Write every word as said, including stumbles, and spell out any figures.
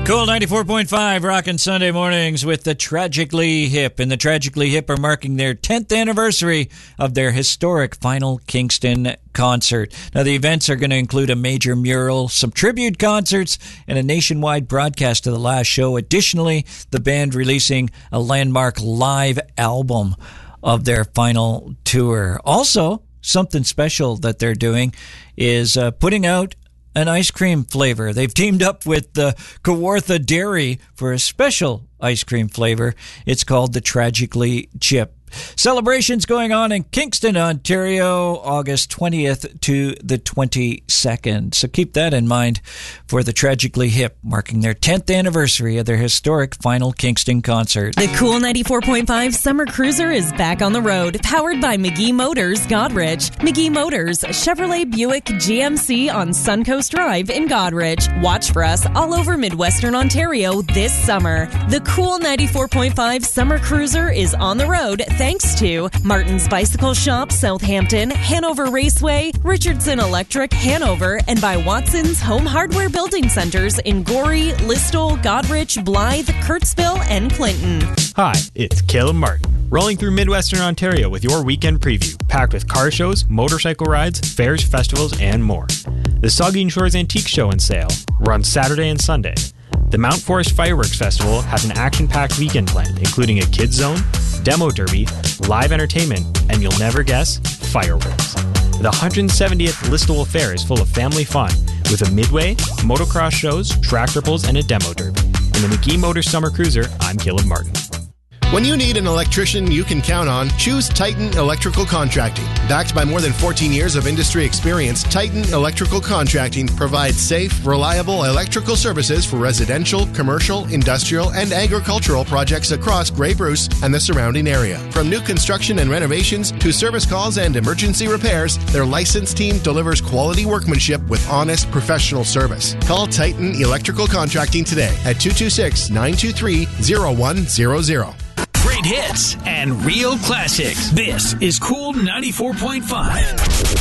Cool ninety-four point five, rockin' Sunday mornings with the Tragically Hip. And the Tragically Hip are marking their tenth anniversary of their historic final Kingston concert. Now, the events are going to include a major mural, some tribute concerts, and a nationwide broadcast of the last show. Additionally, the band releasing a landmark live album of their final tour. Also, something special that they're doing is uh, putting out an ice cream flavor. They've teamed up with the Kawartha Dairy for a special ice cream flavor. It's called the Tragically Chip. Celebrations going on in Kingston, Ontario, August twentieth to the twenty-second. So keep that in mind for the Tragically Hip, marking their tenth anniversary of their historic final Kingston concert. The Cool ninety-four point five Summer Cruiser is back on the road, powered by McGee Motors, Godrich. McGee Motors, Chevrolet Buick G M C on Suncoast Drive in Godrich. Watch for us all over Midwestern Ontario this summer. The Cool ninety-four point five Summer Cruiser is on the road thanks to Martin's Bicycle Shop, Southampton, Hanover Raceway, Richardson Electric, Hanover, and by Watson's Home Hardware Building Centers in Gorey, Listowel, Godrich, Blythe, Kurtzville, and Clinton. Hi, it's Caleb Martin, rolling through Midwestern Ontario with your weekend preview, packed with car shows, motorcycle rides, fairs, festivals, and more. The Saugeen Shores Antique Show and Sale runs Saturday and Sunday. The Mount Forest Fireworks Festival has an action-packed weekend planned, including a kids zone, demo derby, live entertainment, and you'll never guess, fireworks. The one hundred seventieth Listowel Fair is full of family fun, with a midway, motocross shows, tractor pulls, and a demo derby. In the McGee Motors Summer Cruiser, I'm Caleb Martin. When you need an electrician you can count on, choose Titan Electrical Contracting. Backed by more than fourteen years of industry experience, Titan Electrical Contracting provides safe, reliable electrical services for residential, commercial, industrial, and agricultural projects across Grey Bruce and the surrounding area. From new construction and renovations to service calls and emergency repairs, their licensed team delivers quality workmanship with honest, professional service. Call Titan Electrical Contracting today at two two six, nine two three, zero one zero zero. Great hits and real classics. This is Cool ninety-four point five.